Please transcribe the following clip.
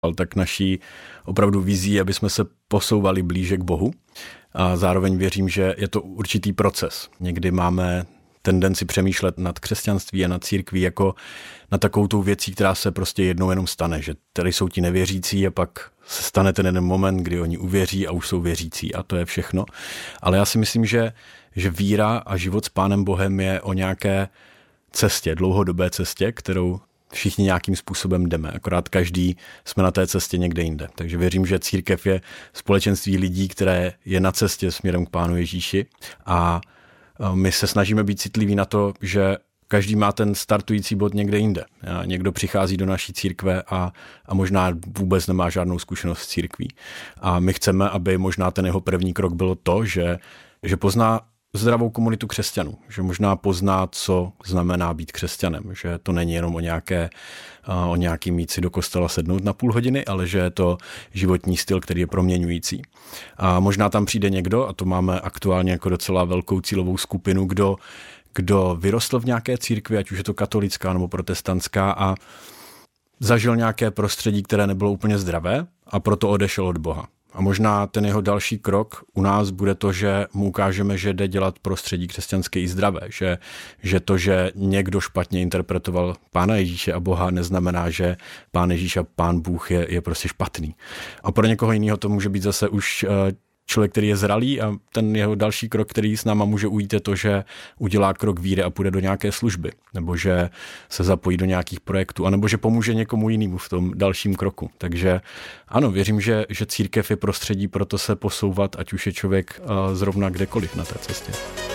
tak naší opravdu vizí, aby jsme se posouvali blíže k Bohu. A zároveň věřím, že je to určitý proces. Někdy máme tendenci přemýšlet nad křesťanství a nad církví jako na takovou tou věcí, která se prostě jednou jenom stane, že tady jsou ti nevěřící a pak se stane ten jeden moment, kdy oni uvěří a už jsou věřící a to je všechno. Ale já si myslím, že víra a život s Pánem Bohem je o nějaké cestě, dlouhodobé cestě, kterou všichni nějakým způsobem jdeme, akorát každý jsme na té cestě někde jinde. Takže věřím, že církev je společenství lidí, které je na cestě směrem k Pánu Ježíši a my se snažíme být citliví na to, že každý má ten startující bod někde jinde. Někdo přichází do naší církve a možná vůbec nemá žádnou zkušenost s církví. A my chceme, aby možná ten jeho první krok bylo to, že pozná zdravou komunitu křesťanů, že možná pozná, co znamená být křesťanem, že to není jenom o nějakým mít si do kostela sednout na půl hodiny, ale že je to životní styl, který je proměňující. A možná tam přijde někdo, a to máme aktuálně jako docela velkou cílovou skupinu, kdo vyrostl v nějaké církvi, ať už je to katolická nebo protestantská a zažil nějaké prostředí, které nebylo úplně zdravé a proto odešel od Boha. A možná ten jeho další krok u nás bude to, že mu ukážeme, že jde dělat prostředí křesťanské i zdravé, že to, že někdo špatně interpretoval Pána Ježíše a Boha, neznamená, že Pán Ježíš a Pán Bůh je prostě špatný. A pro někoho jiného to může být zase už člověk, který je zralý a ten jeho další krok, který s náma může ujít, je to, že udělá krok víry a půjde do nějaké služby, nebo že se zapojí do nějakých projektů, anebo že pomůže někomu jinému v tom dalším kroku. Takže ano, věřím, že církev je prostředí pro to se posouvat, ať už je člověk zrovna kdekoliv na té cestě.